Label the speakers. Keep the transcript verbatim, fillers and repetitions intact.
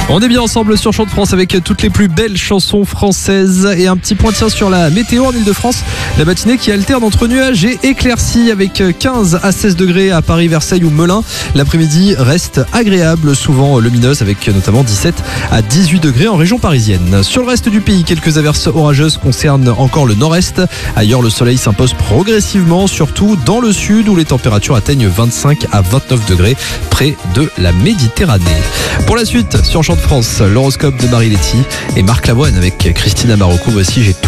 Speaker 1: On est bien ensemble sur Chant de France avec toutes les plus belles chansons françaises et un petit point tiens sur la météo en Ile-de-France. La matinée qui alterne entre nuages et éclaircies avec quinze à seize degrés à Paris, Versailles ou Melun. L'après-midi reste agréable, souvent lumineuse avec notamment dix-sept à dix-huit degrés en région parisienne. Sur le reste du pays, quelques averses orageuses concernent encore le nord-est. Ailleurs, le soleil s'impose progressivement, surtout dans le sud où les températures atteignent vingt-cinq à vingt-neuf degrés près de la Méditerranée. Pour la suite, sur Chant de France, l'horoscope de Marie Letty et Marc Lavoine avec Christina Marocco. Voici j'ai